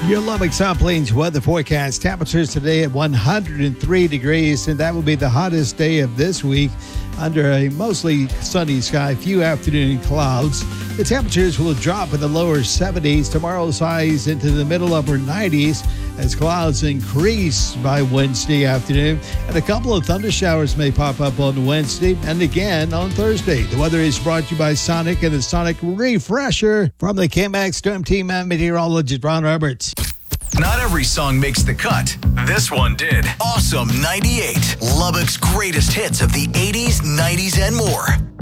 Your Lubbock South Plains weather forecast. Temperatures today at 103 degrees, and that will be the hottest day of this week under a mostly sunny sky, few afternoon clouds. The temperatures will drop in the lower 70s. Tomorrow's highs into the middle upper 90s as clouds increase by Wednesday afternoon. And a couple of thunder showers may pop up on Wednesday and again on Thursday. The weather is brought to you by Sonic and the Sonic Refresher from the KMAX Storm Team and meteorologist Ron Roberts. Not every song makes the cut. This one did. Awesome 98. Lubbock's greatest hits of the 80s, 90s, and more.